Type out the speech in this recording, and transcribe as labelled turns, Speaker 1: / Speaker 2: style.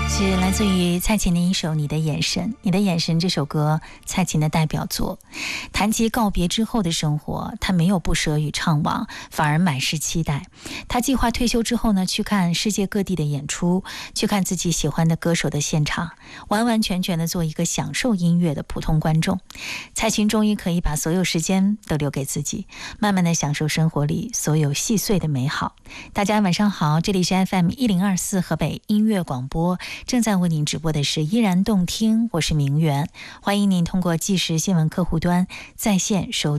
Speaker 1: 是来自于蔡琴的一首《你的眼神》。你的眼神这首歌，蔡琴的代表作。谈及告别之后的生活，他没有不舍与怅惘，反而满是期待。他计划退休之后呢，去看世界各地的演出，去看自己喜欢的歌手的现场，完完全全的做一个享受音乐的普通观众。蔡琴终于可以把所有时间都留给自己，慢慢的享受生活里所有细碎的美好。大家晚上好，这里是 FM1024 河北音乐广播，正在为您直播的是依然动听，我是明媛，欢迎您通过即时新闻客户端在线收听